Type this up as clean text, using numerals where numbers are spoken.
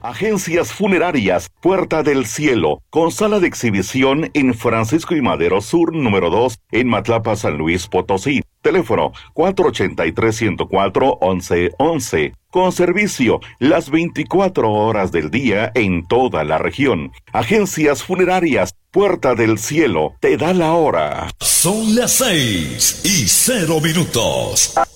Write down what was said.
Agencias Funerarias Puerta del Cielo, con sala de exhibición en Francisco y Madero Sur, número 2, en Matlapa, San Luis Potosí. Teléfono 483-104-1111. Con servicio las 24 horas del día en toda la región. Agencias Funerarias Puerta del Cielo te da la hora. Son las 6:00 y 0 minutos.